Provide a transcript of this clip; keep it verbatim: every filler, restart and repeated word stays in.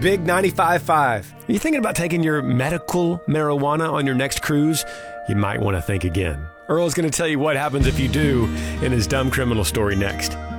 Big ninety-five point five. Are you thinking about taking your medical marijuana on your next cruise? You might want to think again. Earl's going to tell you what happens if you do in his dumb criminal story next.